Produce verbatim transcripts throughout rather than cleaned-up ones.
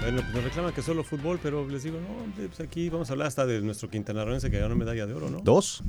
Bueno, pues nos reclaman que solo fútbol, pero les digo, no, hombre, pues aquí vamos a hablar hasta de nuestro quintanarroense que ganó medalla de oro, ¿no? Dos.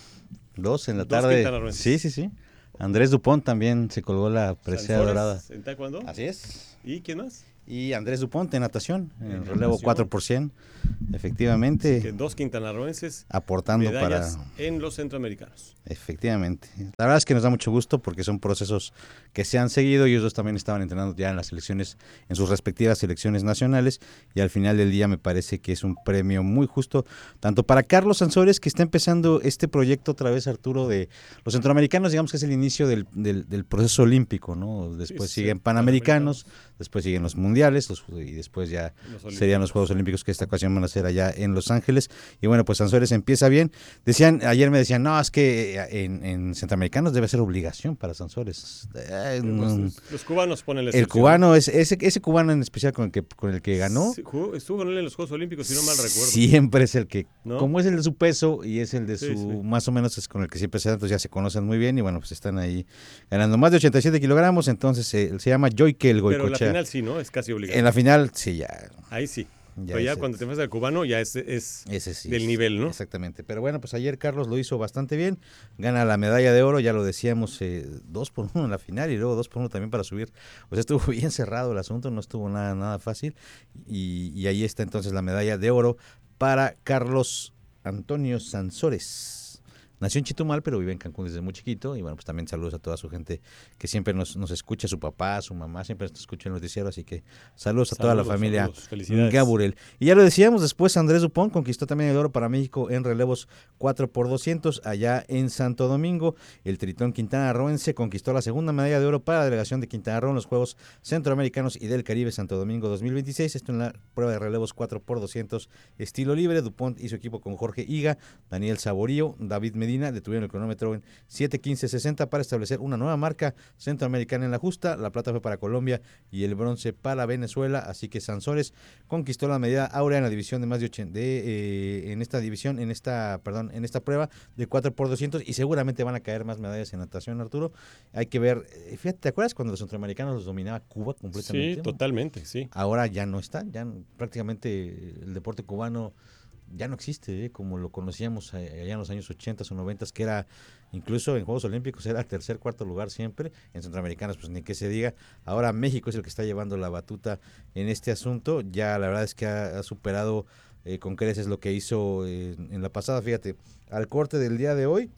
Dos en la Dos tarde. quintanarroenses. Sí, sí, sí. Andrés Dupont también se colgó la presea dorada. ¿En taekwondo? Así es. ¿Y quién más? Y Andrés Dupont en natación, en En relevo natación. cuatro por cien. Efectivamente. Que dos quintanarroenses aportando medallas para en los centroamericanos. Efectivamente. La verdad es que nos da mucho gusto porque son procesos que se han seguido. Ellos dos también estaban entrenando ya en las selecciones, en sus respectivas selecciones nacionales, y al final del día me parece que es un premio muy justo, tanto para Carlos Sansores, que está empezando este proyecto otra vez, Arturo, de los centroamericanos, digamos que es el inicio del, del, del proceso olímpico, ¿no? Después Sí, siguen sí, panamericanos, panamericanos. después siguen los mundiales, los, y después ya Los serían los Juegos Olímpicos, que esta ocasión van a ser allá en Los Ángeles. Y bueno, pues Sansores empieza bien. Decían, ayer me decían, no, es que En, en centroamericanos debe ser obligación para Sansores. Eh, no. Los, los cubanos ponen la El cubano, es, ese, ese cubano en especial con el que, con el que ganó. Sí, jugó, estuvo con él en los Juegos Olímpicos, si no mal recuerdo. Siempre es el que, ¿no? como es el de su peso y es el de Sí, su, sí. más o menos es con el que siempre se da, entonces ya se conocen muy bien y bueno, pues están ahí ganando más de ochenta y siete kilogramos, entonces eh, se llama Joyke el Goicoechea. Pero en la final sí, ¿no? Es casi obligatorio. En la final, sí, ya. Ahí sí. Ya Pero ya ese, cuando te enfrentas al cubano ya es, es ese sí, del es, nivel, ¿no? Exactamente. Pero bueno, pues ayer Carlos lo hizo bastante bien. Gana la medalla de oro, ya lo decíamos, eh, dos por uno en la final y luego dos por uno también para subir. O sea, estuvo bien cerrado el asunto, no estuvo nada, nada fácil. Y, y ahí está entonces la medalla de oro para Carlos Antonio Sansores. Nació en Chetumal, pero vive en Cancún desde muy chiquito. Y bueno, pues también saludos a toda su gente que siempre nos, nos escucha, su papá, su mamá, siempre nos escucha en el noticiero. Así que saludos a saludos, toda la familia Gaburel. Y ya lo decíamos, después Andrés Dupont conquistó también el oro para México en relevos cuatro por doscientos allá en Santo Domingo. El tritón quintanarroense conquistó la segunda medalla de oro para la delegación de Quintana Roo en los Juegos Centroamericanos y del Caribe Santo Domingo dos mil veintiséis. Esto en la prueba de relevos cuatro por doscientos estilo libre. Dupont y su equipo con Jorge Higa, Daniel Saborío, David Medina detuvieron el cronómetro en siete quince sesenta para establecer una nueva marca centroamericana en la justa. La plata fue para Colombia y el bronce para Venezuela, así que Sansores conquistó la medalla áurea en la división de más de ochenta de, eh, en esta división, en esta, perdón, en esta prueba de cuatro por doscientos y seguramente van a caer más medallas en natación, Arturo. Hay que ver, fíjate, ¿te acuerdas cuando los centroamericanos los dominaba Cuba completamente? Sí, totalmente, sí. Ahora ya no está, ya prácticamente el deporte cubano ya no existe, ¿eh? Como lo conocíamos allá en los años ochenta o noventa, que era, incluso en Juegos Olímpicos era tercer, cuarto lugar siempre, en Centroamericanos pues ni que se diga. Ahora México es el que está llevando la batuta en este asunto, ya la verdad es que ha, ha superado eh, con creces lo que hizo eh, en la pasada. Fíjate, al corte del día de hoy,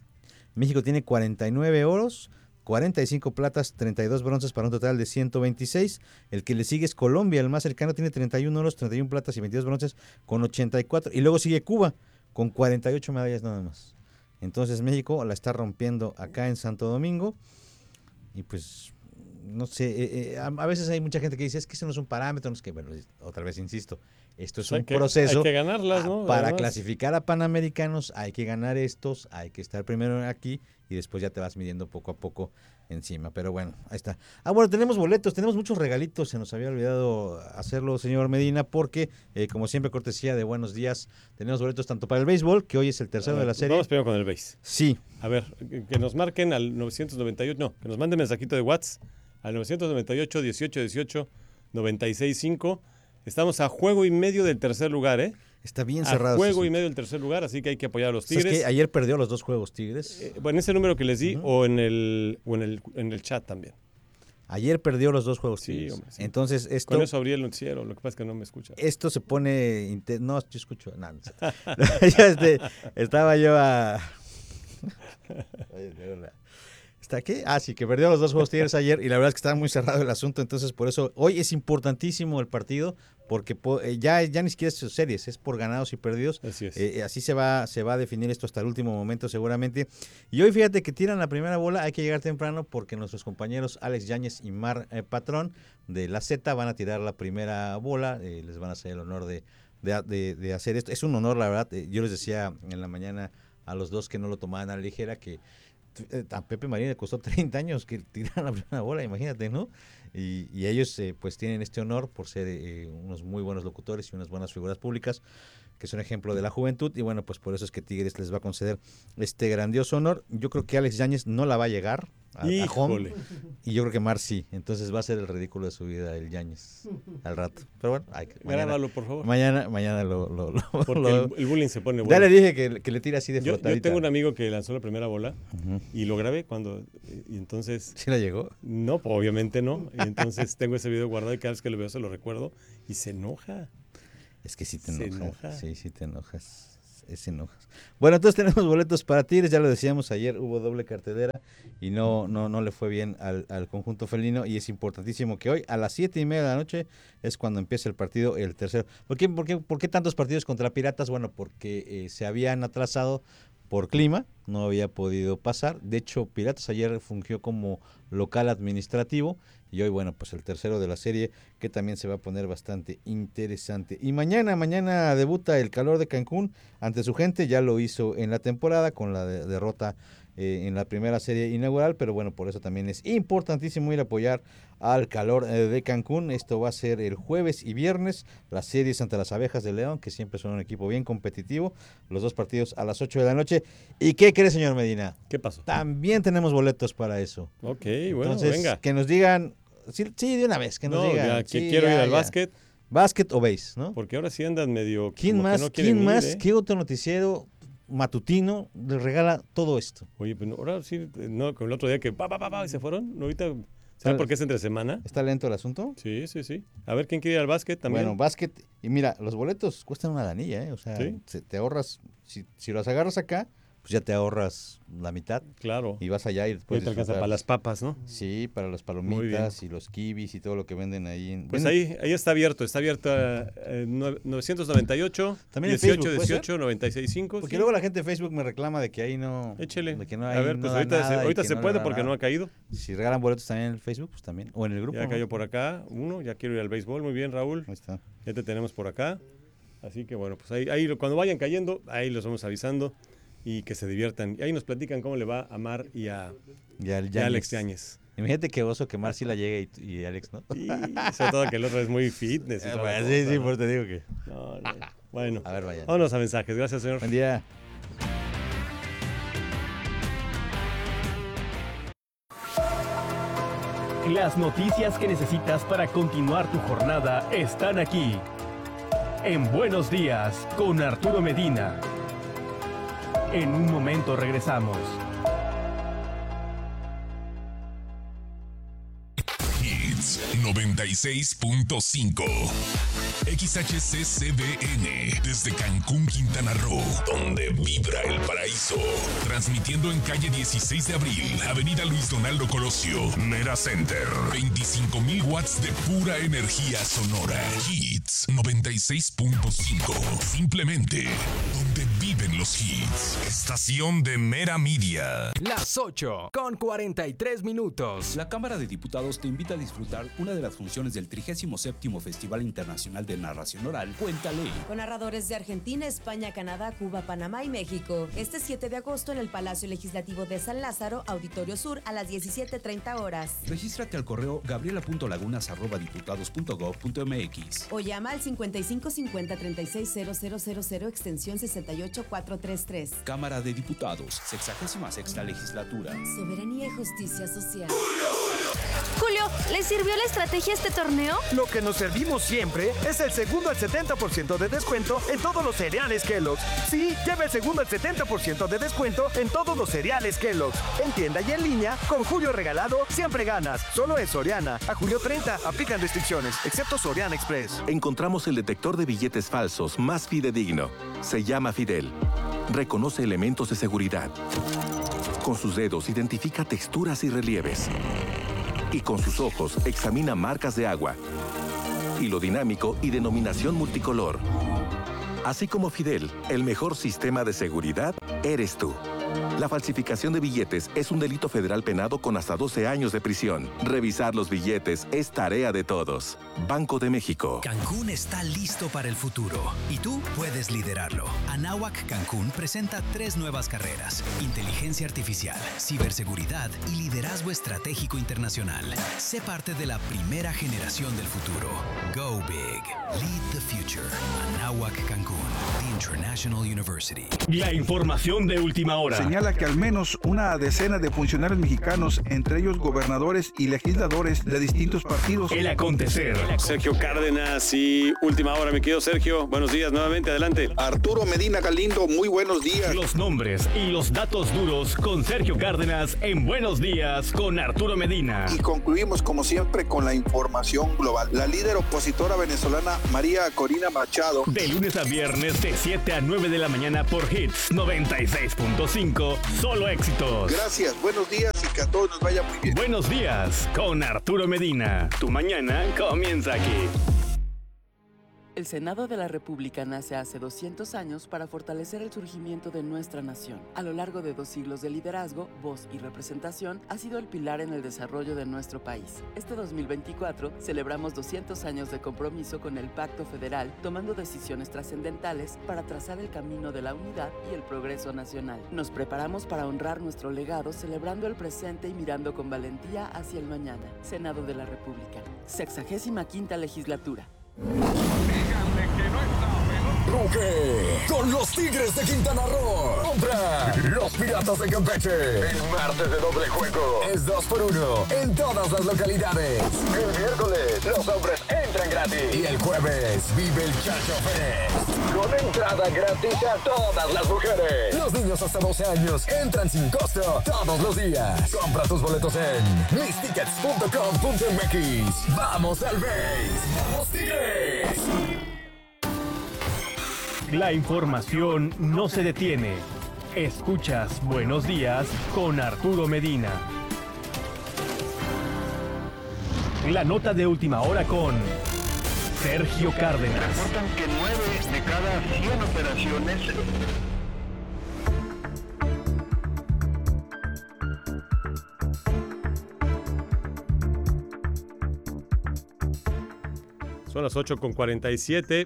México tiene cuarenta y nueve oros, cuarenta y cinco platas, treinta y dos bronces para un total de ciento veintiséis. El que le sigue es Colombia, el más cercano tiene treinta y uno oros, treinta y una platas y veintidós bronces con ochenta y cuatro. Y luego sigue Cuba con cuarenta y ocho medallas nada más. Entonces México la está rompiendo acá en Santo Domingo. Y pues, no sé, eh, eh, a, a veces hay mucha gente que dice, es que eso no es un parámetro, no es que, bueno, otra vez insisto, esto es hay un que, proceso. Hay que ganarlas, ¿no? Para Además, clasificar a Panamericanos hay que ganar estos, hay que estar primero aquí y después ya te vas midiendo poco a poco encima. Pero bueno, ahí está. Ah, bueno, tenemos boletos, tenemos muchos regalitos, se nos había olvidado hacerlo, señor Medina, porque eh, como siempre, cortesía de Buenos Días, tenemos boletos tanto para el béisbol, que hoy es el tercero ver, de la serie. Vamos primero con el béis. Sí. A ver, que nos marquen al novecientos noventa y ocho, no, que nos manden mensajito de WhatsApp al novecientos noventa y ocho, dieciocho dieciocho, noventa y seis cinco. Estamos a juego y medio del tercer lugar, ¿eh? Está bien cerrado. A juego y medio del tercer lugar, así que hay que apoyar a los Tigres. ¿Sabes qué? Ayer perdió los dos juegos Tigres. Eh, bueno, ese número que les di uh-huh. o, en el, o en, el, en el chat también. Ayer perdió los dos juegos sí, Tigres. Hombre, sí. Entonces esto... Con eso abrí el noticiero, lo que pasa es que no me escucha. Esto se pone... No, yo escucho... No, no sé. este, estaba yo a... ¿Está aquí? Ah, sí, que perdió los dos juegos Tigres ayer y la verdad es que estaba muy cerrado el asunto, entonces por eso hoy es importantísimo el partido porque ya, ya ni siquiera es sus series, es por ganados y perdidos. Así es. Eh, así se va, se va a definir esto hasta el último momento seguramente. Y hoy fíjate que tiran la primera bola, hay que llegar temprano porque nuestros compañeros Alex Yáñez y Mar eh, Patrón de la Z van a tirar la primera bola, eh, les van a hacer el honor de, de, de, de hacer esto. Es un honor, la verdad. Eh, yo les decía en la mañana a los dos que no lo tomaban a la ligera que a Pepe Marín le costó treinta años que tiraran la primera bola, imagínate, ¿no? y, y ellos eh, pues tienen este honor por ser eh, unos muy buenos locutores y unas buenas figuras públicas, que es un ejemplo de la juventud, y bueno, pues por eso es que Tigres les va a conceder este grandioso honor. Yo creo que Alex Yáñez no la va a llegar a, a home, y yo creo que Mar sí, entonces va a ser el ridículo de su vida el Yáñez al rato. Pero bueno, hay que, mañana, Grábalo, por favor. Mañana, mañana lo... lo, lo Porque lo, el, el bullying se pone bueno. Ya le dije que, que le tire así de yo, flotadita. yo tengo un amigo que lanzó la primera bola uh-huh. y lo grabé cuando... Y entonces... ¿Sí la llegó? No, pues, obviamente no. Y entonces tengo ese video guardado y cada vez que lo veo se lo recuerdo y se enoja. Es que sí te se enojas. enoja. Sí, sí te enojas. Es enojas. Bueno, entonces tenemos boletos para Tigres, ya lo decíamos ayer, hubo doble cartelera y no no no le fue bien al, al conjunto felino, y es importantísimo que hoy a las siete y media de la noche es cuando empieza el partido, el tercero. ¿Por qué, por qué, por qué tantos partidos contra Piratas? Bueno, porque eh, se habían atrasado por clima, no había podido pasar. De hecho, Piratas ayer fungió como local administrativo y hoy, bueno, pues el tercero de la serie, que también se va a poner bastante interesante. Y mañana, mañana debuta el Calor de Cancún ante su gente, ya lo hizo en la temporada con la de, derrota eh, en la primera serie inaugural, pero bueno, por eso también es importantísimo ir a apoyar al Calor eh, de Cancún. Esto va a ser el jueves y viernes, las series ante las Abejas de León, que siempre son un equipo bien competitivo, los dos partidos a las ocho de la noche. ¿Y qué cree, señor Medina? ¿Qué pasó? También tenemos boletos para eso. Ok, bueno, entonces, venga. Que nos digan, sí, sí de una vez, que nos no, digan. Ya, que sí, quiero ya, ir al ya. básquet. Básquet o base, ¿no? Porque ahora sí andan medio... ¿Quién como que más, no ¿quién quieren más, ir, eh? qué otro noticiero matutino le regala todo esto? Oye, pues no, ahora sí, no, con el otro día que pa, pa, pa, pa, y se fueron, ¿no? Ahorita, ¿saben por qué es entre semana? ¿Está lento el asunto? Sí, sí, sí. A ver, ¿quién quiere ir al básquet también? Bueno, básquet, y mira, los boletos cuestan una lanilla, ¿eh? O sea, ¿Sí? se, te ahorras, si, si los agarras acá, pues ya te ahorras la mitad. Claro. Y vas allá y Hoy después te alcanza para las papas, ¿no? Sí, para las Muy palomitas y los kibis y todo lo que venden ahí. En, Pues bueno, ahí, ahí está abierto, está abierto a eh, novecientos noventa y ocho, También en dieciocho, Facebook, ¿puede dieciocho, noventa y seis cinco. porque sí. luego la gente de Facebook me reclama de que ahí no... Échele. De que no hay, a ver, no pues da ahorita se, nada y ahorita que se no puede le da porque nada. no ha caído. Si regalan boletos también en el Facebook, pues también. O en el grupo. Ya ¿no? cayó por acá uno, ya quiero ir al béisbol. Muy bien, Raúl. Ahí está. Ya te tenemos por acá. Así que bueno, pues ahí, ahí lo- cuando vayan cayendo, ahí los vamos avisando y que se diviertan. Y ahí nos platican cómo le va a Mar y a, Y al y a Alex Yáñez. Yáñez. Imagínate que oso que Marci la llegue y, y Alex, ¿no? Y sobre todo que el otro es muy fitness. y Eh, toda la bueno, sí, cosa, sí, ¿no? por eso te digo que... No, no. Bueno, A ver, vayan. vámonos a mensajes. Gracias, señor. Buen día. Las noticias que necesitas para continuar tu jornada están aquí. En Buenos Días, con Arturo Medina. En un momento regresamos. Hits noventa y seis punto cinco. X H C C B N desde Cancún, Quintana Roo, donde vibra el paraíso. Transmitiendo en calle dieciséis de abril, avenida Luis Donaldo Colosio, Mera Center. veinticinco mil watts de pura energía sonora. Hits noventa y seis punto cinco. Simplemente donde viven los hits. Estación de Mera Media. Las ocho con cuarenta y tres minutos. La Cámara de Diputados te invita a disfrutar una de las funciones del trigésimo séptimo Festival Internacional de Narración Oral, Cuéntale. Con narradores de Argentina, España, Canadá, Cuba, Panamá y México. Este siete de agosto en el Palacio Legislativo de San Lázaro, Auditorio Sur, a las diecisiete treinta horas. Regístrate al correo gabriela punto lagunas arroba diputados punto gob punto mx. O llama al cincuenta y cinco cincuenta treinta y seis cero cero cero cero extensión sesenta y ocho cuatrocientos treinta y tres. Cámara de Diputados, sexagésima sexta legislatura. Soberanía y justicia social. Julio, ¿le sirvió la estrategia este torneo? Lo que nos servimos siempre es el segundo al setenta por ciento de descuento en todos los cereales Kellogg's. Sí, lleva el segundo al setenta por ciento de descuento en todos los cereales Kellogg's. En tienda y en línea, con Julio Regalado, siempre ganas. Solo en Soriana. A julio treinta, aplican restricciones, excepto Soriana Express. Encontramos el detector de billetes falsos más fidedigno. Se llama Fidel. Reconoce elementos de seguridad. Con sus dedos identifica texturas y relieves. Y con sus ojos examina marcas de agua, hilo dinámico y denominación multicolor. Así como Fidel, el mejor sistema de seguridad eres tú. La falsificación de billetes es un delito federal penado con hasta doce años de prisión. Revisar los billetes es tarea de todos. Banco de México. Cancún está listo para el futuro y tú puedes liderarlo. Anáhuac Cancún presenta tres nuevas carreras: inteligencia artificial, ciberseguridad y liderazgo estratégico internacional. Sé parte de la primera generación del futuro. Go big. Lead the future. Anáhuac Cancún, the International University. La información de última hora. Señala que al menos una decena de funcionarios mexicanos, entre ellos gobernadores y legisladores de distintos partidos. El acontecer. Sergio Cárdenas y última hora, mi querido Sergio. Buenos días nuevamente, adelante. Arturo Medina Galindo, muy buenos días. Los nombres y los datos duros con Sergio Cárdenas en Buenos Días con Arturo Medina. Y concluimos como siempre con la información global. La líder opositora venezolana María Corina Machado. De lunes a viernes de siete a nueve de la mañana por Hits noventa y seis punto cinco. Solo éxitos. Gracias, buenos días y que a todos nos vaya muy bien. Buenos días con Arturo Medina. Tu mañana comienza aquí. El Senado de la República nace hace doscientos años para fortalecer el surgimiento de nuestra nación. A lo largo de dos siglos de liderazgo, voz y representación, ha sido el pilar en el desarrollo de nuestro país. Este dos mil veinticuatro celebramos doscientos años de compromiso con el Pacto Federal, tomando decisiones trascendentales para trazar el camino de la unidad y el progreso nacional. Nos preparamos para honrar nuestro legado, celebrando el presente y mirando con valentía hacia el mañana. Senado de la República, sexagésima quinta legislatura. Ruge con los Tigres de Quintana Roo contra los Piratas de Campeche. El martes de doble juego es dos por uno en todas las localidades. El miércoles los hombres entran gratis y el jueves vive el Chacho Fest con entrada gratis a todas las mujeres. Los niños hasta doce años entran sin costo todos los días. Compra tus boletos en mis tickets punto com punto m x. ¡Vamos al base! ¡Vamos Tigres! La información no se detiene. Escuchas Buenos Días con Arturo Medina. La nota de última hora con Sergio Cárdenas. Reportan que nueve de cada cien operaciones... Son las ocho con cuarenta y siete.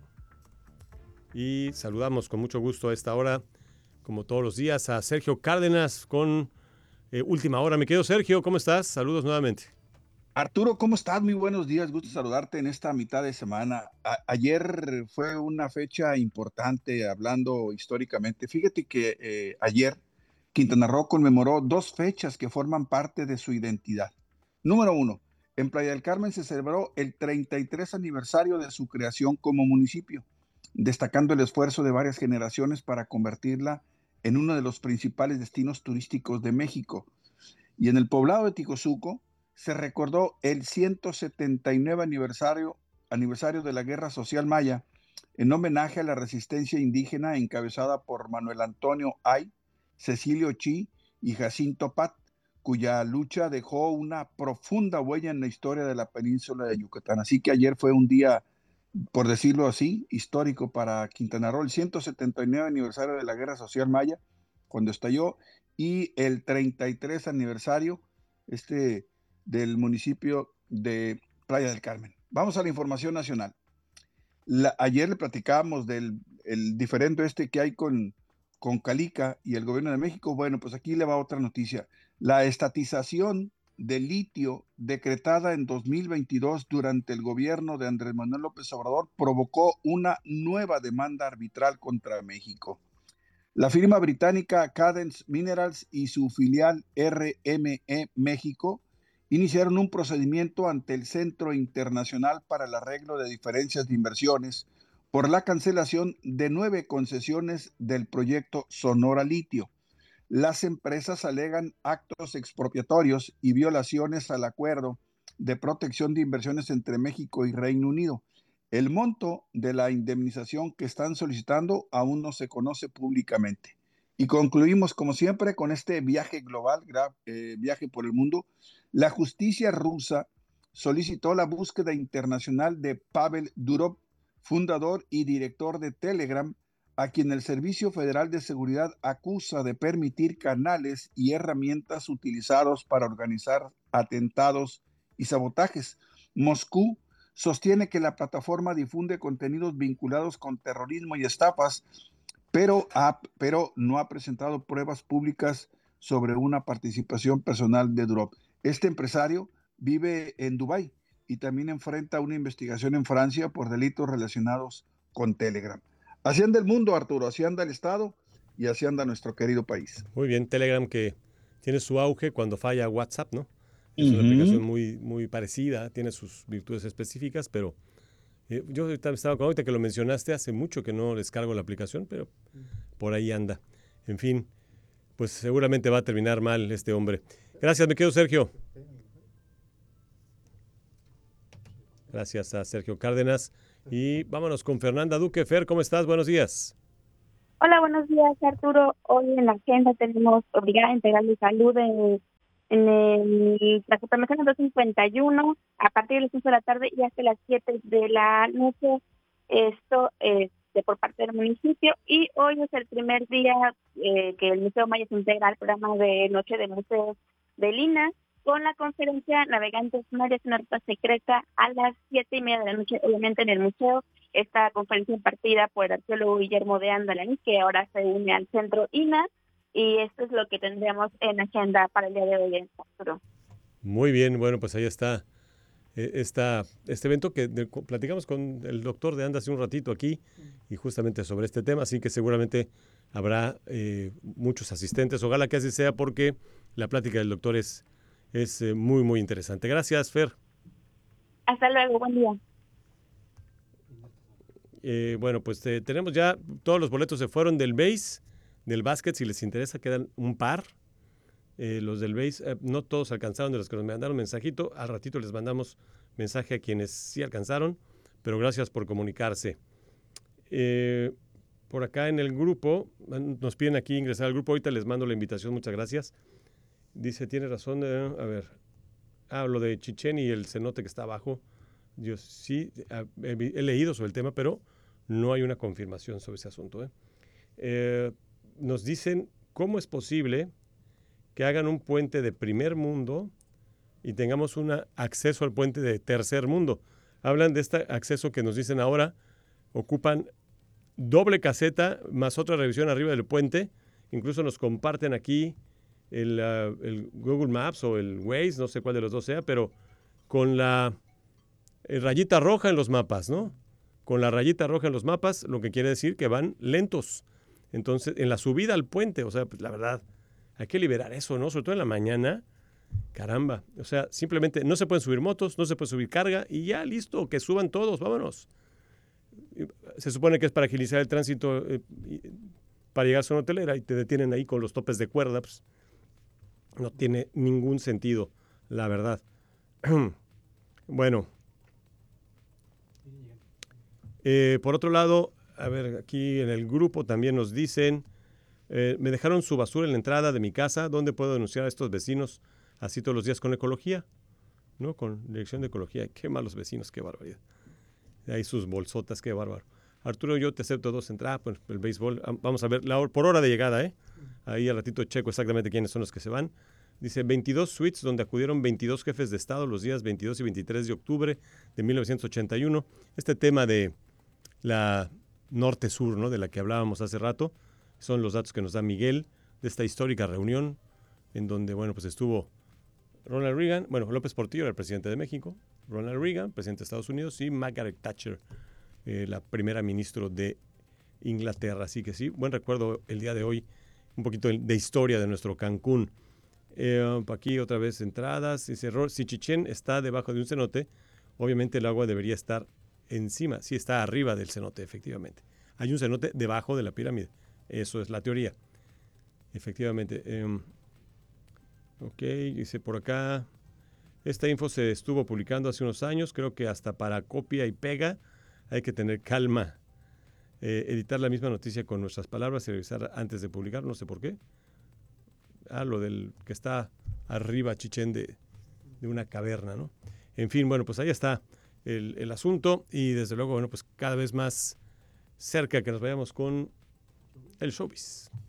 Y saludamos con mucho gusto a esta hora, como todos los días, a Sergio Cárdenas con eh, última hora. Mi querido Sergio, ¿cómo estás? Saludos nuevamente. Arturo, ¿cómo estás? Muy buenos días, gusto saludarte en esta mitad de semana. A- ayer fue una fecha importante hablando históricamente. Fíjate que eh, ayer Quintana Roo conmemoró dos fechas que forman parte de su identidad. Número uno, en Playa del Carmen se celebró el treinta y tres aniversario de su creación como municipio, destacando el esfuerzo de varias generaciones para convertirla en uno de los principales destinos turísticos de México. Y en el poblado de Ticosuco se recordó el ciento setenta y nueve aniversario, aniversario de la Guerra Social Maya, en homenaje a la resistencia indígena encabezada por Manuel Antonio Ay, Cecilio Chi y Jacinto Pat, cuya lucha dejó una profunda huella en la historia de la península de Yucatán. Así que ayer fue un día, por decirlo así, histórico para Quintana Roo, el ciento setenta y nueve aniversario de la Guerra Social Maya, cuando estalló, y el treinta y tres aniversario este, del municipio de Playa del Carmen. Vamos a la información nacional. La, ayer le platicábamos del el diferendo este que hay con, con Calica y el gobierno de México. Bueno, pues aquí le va otra noticia. La estatización de litio decretada en dos mil veintidós durante el gobierno de Andrés Manuel López Obrador provocó una nueva demanda arbitral contra México. La firma británica Cadence Minerals y su filial R M E México iniciaron un procedimiento ante el Centro Internacional para el Arreglo de Diferencias de Inversiones por la cancelación de nueve concesiones del proyecto Sonora Litio. Las empresas alegan actos expropiatorios y violaciones al acuerdo de protección de inversiones entre México y Reino Unido. El monto de la indemnización que están solicitando aún no se conoce públicamente. Y concluimos, como siempre, con este viaje global, eh, viaje por el mundo. La justicia rusa solicitó la búsqueda internacional de Pavel Durov, fundador y director de Telegram, a quien el Servicio Federal de Seguridad acusa de permitir canales y herramientas utilizados para organizar atentados y sabotajes. Moscú sostiene que la plataforma difunde contenidos vinculados con terrorismo y estafas, pero, ha, pero no ha presentado pruebas públicas sobre una participación personal de Durov. Este empresario vive en Dubái y también enfrenta una investigación en Francia por delitos relacionados con Telegram. Así anda el mundo, Arturo, así anda el Estado y así anda nuestro querido país. Muy bien, Telegram que tiene su auge cuando falla WhatsApp, ¿no? Es una Uh-huh. aplicación muy, muy parecida, tiene sus virtudes específicas, pero eh, yo estaba con ahorita que lo mencionaste, hace mucho que no descargo la aplicación, pero por ahí anda. En fin, pues seguramente va a terminar mal este hombre. Gracias, me quedo Sergio. Gracias a Sergio Cárdenas. Y vámonos con Fernanda Duque. Fer, ¿cómo estás? Buenos días. Hola, buenos días, Arturo. Hoy en la agenda tenemos Brigada Integral de Salud en, en el, la programación dos cincuenta y uno a partir de las cinco de la tarde y hasta las siete de la noche. Esto es de, por parte del municipio. Y hoy es el primer día eh, que el Museo Maya se integra al programa de Noche de Museos de Lina, con la conferencia Navegantes Mayas, una ruta secreta, a las siete y media de la noche, obviamente en el museo. Esta conferencia impartida por el arqueólogo Guillermo de Andalani, que ahora se une al centro I N A, y esto es lo que tendríamos en agenda para el día de hoy en Arturo. Muy bien, bueno, pues ahí está eh, esta, este evento que de, platicamos con el doctor de Anda hace un ratito aquí, y justamente sobre este tema, así que seguramente habrá eh, muchos asistentes. Ojalá que así sea, porque la plática del doctor es Es eh, muy, muy interesante. Gracias, Fer. Hasta luego, buen día. Eh, bueno, pues eh, tenemos ya, todos los boletos se fueron del base, del básquet, si les interesa, quedan un par. Eh, los del base, eh, no todos alcanzaron, de los que nos mandaron mensajito. Al ratito les mandamos mensaje a quienes sí alcanzaron, pero gracias por comunicarse. Eh, por acá en el grupo, nos piden aquí ingresar al grupo, ahorita les mando la invitación, muchas gracias. Dice, tiene razón, eh, a ver, ah, lo de Chichén y el cenote que está abajo. Yo sí he, he leído sobre el tema, pero no hay una confirmación sobre ese asunto. ¿eh? Eh, nos dicen, ¿cómo es posible que hagan un puente de primer mundo y tengamos un acceso al puente de tercer mundo? Hablan de este acceso que nos dicen ahora, ocupan doble caseta más otra revisión arriba del puente. Incluso nos comparten aquí El, uh, el Google Maps o el Waze, no sé cuál de los dos sea, pero con la eh, rayita roja en los mapas, ¿no? Con la rayita roja en los mapas, lo que quiere decir que van lentos. Entonces, en la subida al puente, o sea, pues la verdad, hay que liberar eso, ¿no? Sobre todo en la mañana, caramba. O sea, simplemente no se pueden subir motos, no se puede subir carga y ya, listo, que suban todos, vámonos. Se supone que es para agilizar el tránsito eh, para llegar a una hotelera y te detienen ahí con los topes de cuerda, pues no tiene ningún sentido, la verdad. Bueno. Eh, por otro lado, a ver, aquí en el grupo también nos dicen, eh, me dejaron su basura en la entrada de mi casa, ¿dónde puedo denunciar a estos vecinos así todos los días con ecología? ¿No? Con dirección de ecología. Qué malos vecinos, qué barbaridad. Ahí sus bolsotas, qué bárbaro. Arturo, yo te acepto dos entradas, pues el béisbol, vamos a ver, la hora, por hora de llegada, ¿eh? Ahí al ratito checo exactamente quiénes son los que se van. Dice, veintidós suites donde acudieron veintidós jefes de Estado los días veintidós y veintitrés de octubre de mil novecientos ochenta y uno. Este tema de la norte-sur, ¿no? De la que hablábamos hace rato, son los datos que nos da Miguel de esta histórica reunión en donde, bueno, pues estuvo Ronald Reagan, bueno, López Portillo era el presidente de México, Ronald Reagan, presidente de Estados Unidos, y Margaret Thatcher, eh, la primera ministra de Inglaterra. Así que sí, buen recuerdo el día de hoy, un poquito de historia de nuestro Cancún. Eh, aquí otra vez entradas. Dice, si Chichén está debajo de un cenote, obviamente el agua debería estar encima. Sí, está arriba del cenote, efectivamente. Hay un cenote debajo de la pirámide. Eso es la teoría. Efectivamente. Eh, ok, dice por acá. Esta info se estuvo publicando hace unos años. Creo que hasta para copia y pega hay que tener calma. Eh, editar la misma noticia con nuestras palabras y revisar antes de publicar. No sé por qué. Ah, lo del que está arriba, Chichén, de, de una caverna, ¿no? En fin, bueno, pues ahí está el, el asunto y desde luego, bueno, pues cada vez más cerca que nos vayamos con el showbiz.